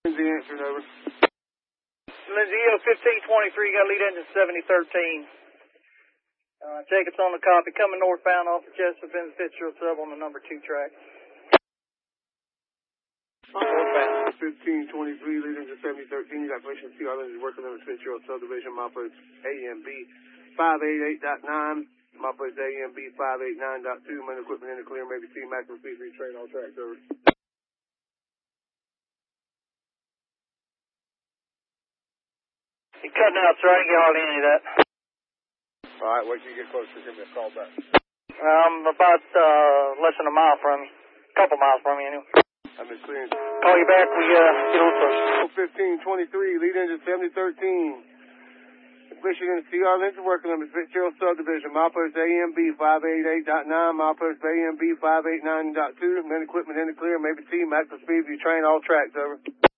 The answer, over. Lindsay, EO 1523, got lead engine 7013. Jacob's on the copy, coming northbound off the Jessup and Fitzgerald sub on the number 2 track. Northbound 1523, lead engine 7013. You got permission to see our engine working on the Fitzgerald subdivision. Milepost AMB 588.9. Milepost AMB 589.2. Main equipment in the clear. Maybe see maximum speed for train all tracks, over. You're cutting out, sir. I didn't get hardly any of that. All right, wait till you get closer. Give me a call back. I'm about less than a mile from you. A couple miles from you, anyway. I'm in clearance. Call you back. We get a little closer. 1523, lead engine 7013. Michigan CR engine working on the Fitzgerald subdivision. Milepost AMB 588.9. Milepost AMB 589.2. Main equipment in the clear. Maybe see maximum speed if you train all tracks, over.